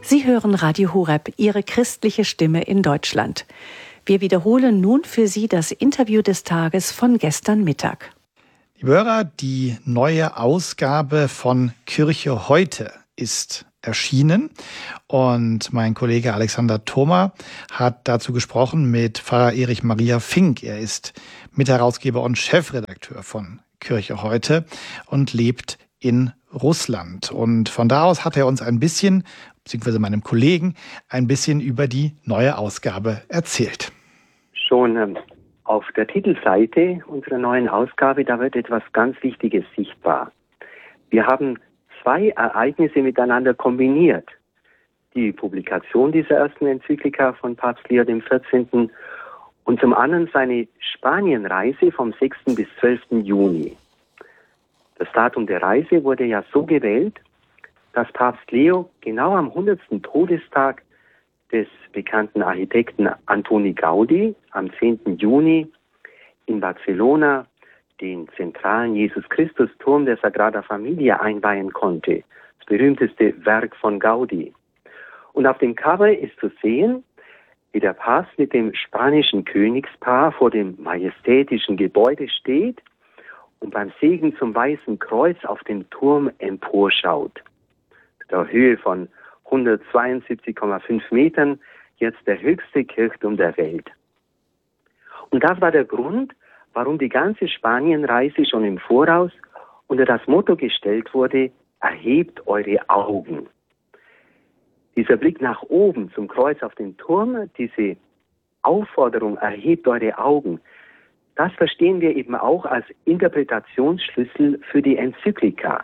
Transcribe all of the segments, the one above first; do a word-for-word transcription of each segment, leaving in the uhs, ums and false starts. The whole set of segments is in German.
Sie hören Radio Horeb, Ihre christliche Stimme in Deutschland. Wir wiederholen nun für Sie das Interview des Tages von gestern Mittag. Liebe Hörer, die neue Ausgabe von Kirche heute ist erschienen und mein Kollege Alexander Thoma hat dazu gesprochen mit Pfarrer Erich Maria Fink. Er ist Mitherausgeber und Chefredakteur von Kirche heute und lebt in Russland. Und von da aus hat er uns ein bisschen, beziehungsweise meinem Kollegen, ein bisschen über die neue Ausgabe erzählt. Schon ähm, auf der Titelseite unserer neuen Ausgabe, da wird etwas ganz Wichtiges sichtbar. Wir haben zwei Ereignisse miteinander kombiniert. Die Publikation dieser ersten Enzyklika von Papst Leo der vierzehnten. und zum anderen seine Spanienreise vom sechsten bis zwölften Juni. Das Datum der Reise wurde ja so gewählt, dass Papst Leo genau am hundertsten Todestag des bekannten Architekten Antoni Gaudí am zehnten Juni in Barcelona den zentralen Jesus-Christus-Turm der Sagrada Familia einweihen konnte, das berühmteste Werk von Gaudí. Und auf dem Cover ist zu sehen, wie der Papst mit dem spanischen Königspaar vor dem majestätischen Gebäude steht und beim Segen zum Weißen Kreuz auf den Turm emporschaut. Der Höhe von hundertzweiundsiebzig Komma fünf Metern, jetzt der höchste Kirchturm der Welt. Und das war der Grund, warum die ganze Spanienreise schon im Voraus unter das Motto gestellt wurde, erhebt eure Augen. Dieser Blick nach oben zum Kreuz auf den Turm, diese Aufforderung, erhebt eure Augen, das verstehen wir eben auch als Interpretationsschlüssel für die Enzyklika.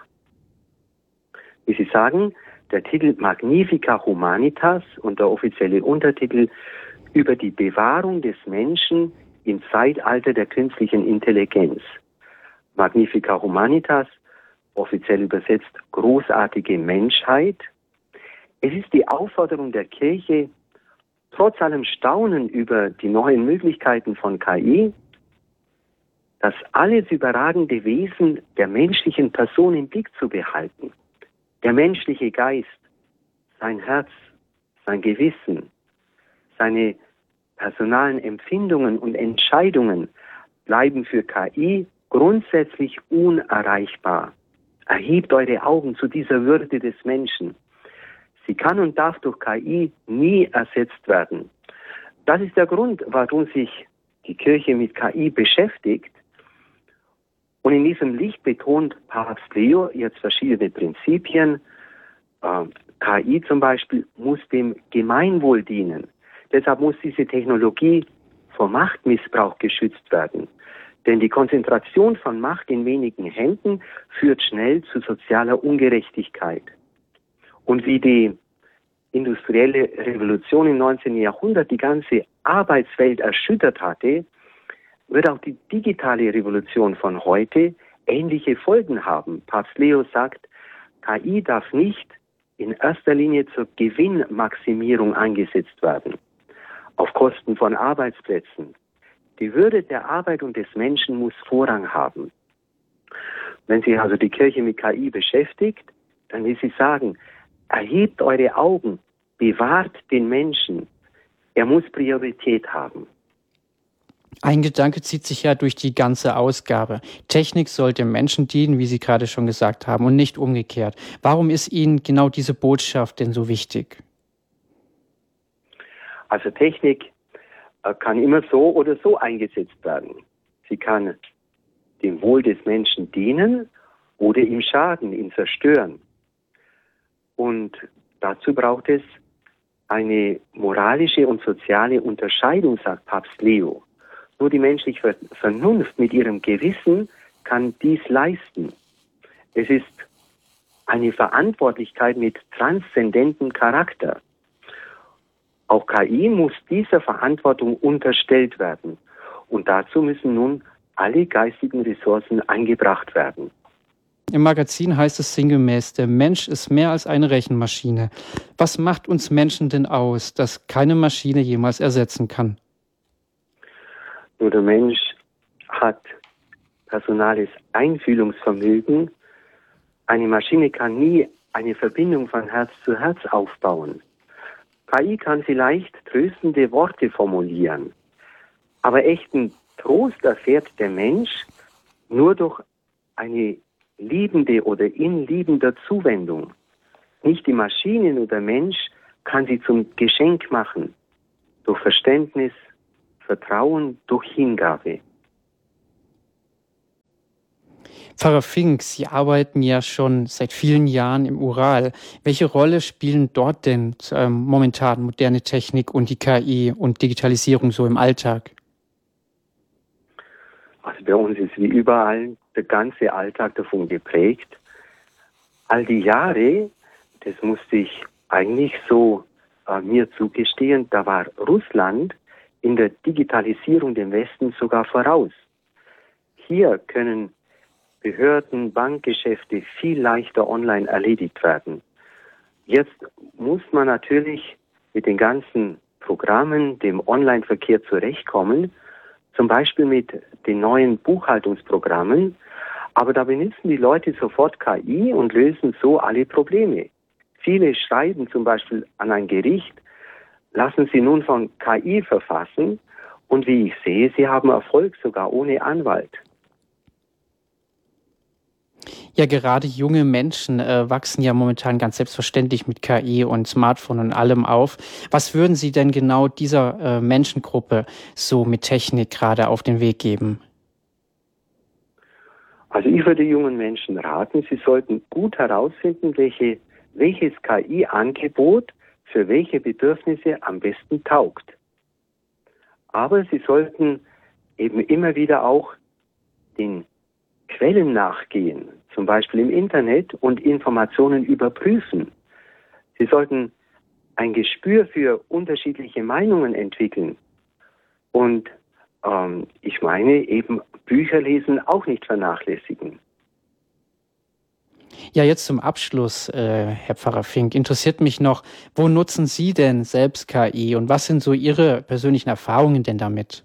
Wie Sie sagen, der Titel Magnificat Humanitas und der offizielle Untertitel über die Bewahrung des Menschen im Zeitalter der künstlichen Intelligenz. Magnificat Humanitas, offiziell übersetzt großartige Menschheit. Es ist die Aufforderung der Kirche, trotz allem Staunen über die neuen Möglichkeiten von K I, das alles überragende Wesen der menschlichen Person im Blick zu behalten. Der menschliche Geist, sein Herz, sein Gewissen, seine personalen Empfindungen und Entscheidungen bleiben für K I grundsätzlich unerreichbar. Erhebt eure Augen zu dieser Würde des Menschen. Sie kann und darf durch K I nie ersetzt werden. Das ist der Grund, warum sich die Kirche mit K I beschäftigt. Und in diesem Licht betont Papst Leo jetzt verschiedene Prinzipien. Äh, K I zum Beispiel muss dem Gemeinwohl dienen. Deshalb muss diese Technologie vor Machtmissbrauch geschützt werden. Denn die Konzentration von Macht in wenigen Händen führt schnell zu sozialer Ungerechtigkeit. Und wie die industrielle Revolution im neunzehnten Jahrhundert die ganze Arbeitswelt erschüttert hatte, wird auch die digitale Revolution von heute ähnliche Folgen haben. Papst Leo sagt, K I darf nicht in erster Linie zur Gewinnmaximierung eingesetzt werden, auf Kosten von Arbeitsplätzen. Die Würde der Arbeit und des Menschen muss Vorrang haben. Wenn sich also die Kirche mit K I beschäftigt, dann will sie sagen, erhebt eure Augen, bewahrt den Menschen. Er muss Priorität haben. Ein Gedanke zieht sich ja durch die ganze Ausgabe. Technik soll dem Menschen dienen, wie Sie gerade schon gesagt haben, und nicht umgekehrt. Warum ist Ihnen genau diese Botschaft denn so wichtig? Also Technik äh, kann immer so oder so eingesetzt werden. Sie kann dem Wohl des Menschen dienen oder ihm schaden, ihn zerstören. Und dazu braucht es eine moralische und soziale Unterscheidung, sagt Papst Leo. Nur die menschliche Vernunft mit ihrem Gewissen kann dies leisten. Es ist eine Verantwortlichkeit mit transzendentem Charakter. Auch K I muss dieser Verantwortung unterstellt werden. Und dazu müssen nun alle geistigen Ressourcen eingebracht werden. Im Magazin heißt es sinngemäß, der Mensch ist mehr als eine Rechenmaschine. Was macht uns Menschen denn aus, das keine Maschine jemals ersetzen kann? Nur der Mensch hat personales Einfühlungsvermögen. Eine Maschine kann nie eine Verbindung von Herz zu Herz aufbauen. K I kann vielleicht tröstende Worte formulieren, aber echten Trost erfährt der Mensch nur durch eine liebende oder in liebender Zuwendung. Nicht die Maschine oder der Mensch kann sie zum Geschenk machen, durch Verständnis, Vertrauen, durch Hingabe. Pfarrer Fink, Sie arbeiten ja schon seit vielen Jahren im Ural. Welche Rolle spielen dort denn ähm, momentan moderne Technik und die K I und Digitalisierung so im Alltag? Also bei uns ist wie überall der ganze Alltag davon geprägt. All die Jahre, das musste ich eigentlich so äh, mir zugestehen, da war Russland in der Digitalisierung dem Westen sogar voraus. Hier können Behörden, Bankgeschäfte viel leichter online erledigt werden. Jetzt muss man natürlich mit den ganzen Programmen, dem Online-Verkehr zurechtkommen, zum Beispiel mit den neuen Buchhaltungsprogrammen, aber da benutzen die Leute sofort K I und lösen so alle Probleme. Viele schreiben zum Beispiel an ein Gericht, lassen sie nun von K I verfassen und wie ich sehe, sie haben Erfolg sogar ohne Anwalt. Ja, gerade junge Menschen äh, wachsen ja momentan ganz selbstverständlich mit K I und Smartphone und allem auf. Was würden Sie denn genau dieser äh, Menschengruppe so mit Technik gerade auf den Weg geben? Also ich würde jungen Menschen raten, sie sollten gut herausfinden, welche, welches K I-Angebot für welche Bedürfnisse am besten taugt. Aber sie sollten eben immer wieder auch den Quellen nachgehen, zum Beispiel im Internet, und Informationen überprüfen. Sie sollten ein Gespür für unterschiedliche Meinungen entwickeln. Und ähm, ich meine, eben Bücher lesen auch nicht vernachlässigen. Ja, jetzt zum Abschluss, äh, Herr Pfarrer Fink, interessiert mich noch, wo nutzen Sie denn selbst K I und was sind so Ihre persönlichen Erfahrungen denn damit?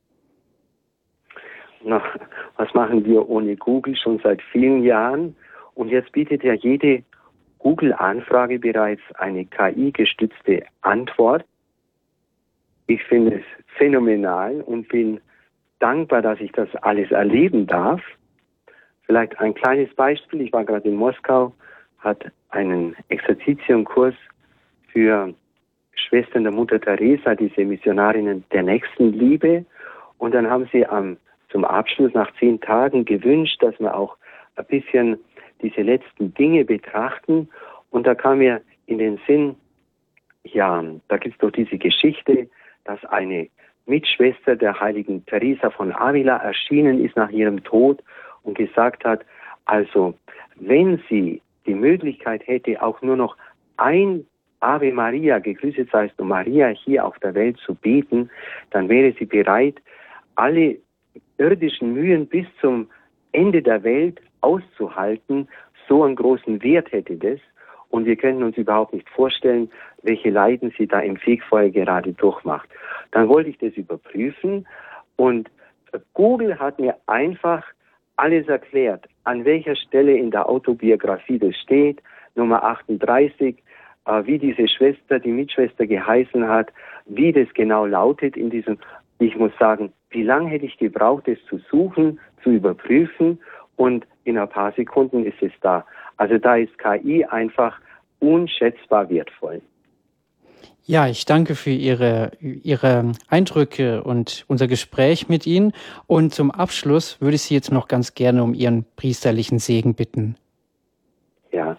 Na, was machen wir ohne Google schon seit vielen Jahren? Und jetzt bietet ja jede Google-Anfrage bereits eine K I-gestützte Antwort. Ich finde es phänomenal und bin dankbar, dass ich das alles erleben darf. Vielleicht ein kleines Beispiel. Ich war gerade in Moskau, hat einen Exerzitienkurs für Schwestern der Mutter Teresa, diese Missionarinnen der Nächstenliebe. Und dann haben sie am zum Abschluss nach zehn Tagen gewünscht, dass wir auch ein bisschen diese letzten Dinge betrachten. Und da kam mir in den Sinn, ja, da gibt es doch diese Geschichte, dass eine Mitschwester der heiligen Teresa von Avila erschienen ist nach ihrem Tod und gesagt hat, also wenn sie die Möglichkeit hätte, auch nur noch ein Ave Maria, gegrüßet seist du Maria, hier auf der Welt zu beten, dann wäre sie bereit, alle irdischen Mühen bis zum Ende der Welt auszuhalten. So einen großen Wert hätte das. Und wir können uns überhaupt nicht vorstellen, welche Leiden sie da im Fegfeuer gerade durchmacht. Dann wollte ich das überprüfen und Google hat mir einfach alles erklärt, an welcher Stelle in der Autobiografie das steht, Nummer achtunddreißig, äh, wie diese Schwester, die Mitschwester geheißen hat, wie das genau lautet in diesem, ich muss sagen, wie lange hätte ich gebraucht, es zu suchen, zu überprüfen und in ein paar Sekunden ist es da. Also da ist K I einfach unschätzbar wertvoll. Ja, ich danke für Ihre, Ihre Eindrücke und unser Gespräch mit Ihnen. Und zum Abschluss würde ich Sie jetzt noch ganz gerne um Ihren priesterlichen Segen bitten. Ja,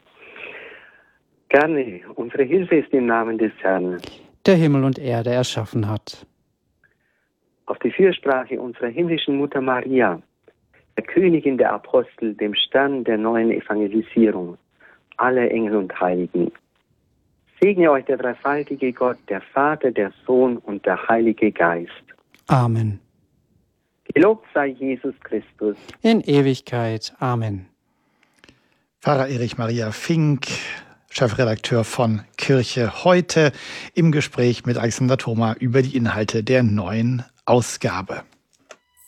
gerne. Unsere Hilfe ist im Namen des Herrn, der Himmel und Erde erschaffen hat. Auf die Fürsprache unserer himmlischen Mutter Maria, der Königin der Apostel, dem Stern der neuen Evangelisierung, aller Engel und Heiligen. Segne euch der dreifaltige Gott, der Vater, der Sohn und der Heilige Geist. Amen. Gelobt sei Jesus Christus. In Ewigkeit. Amen. Pfarrer Erich Maria Fink, Chefredakteur von Kirche heute, im Gespräch mit Alexander Thoma über die Inhalte der neuen Ausgabe.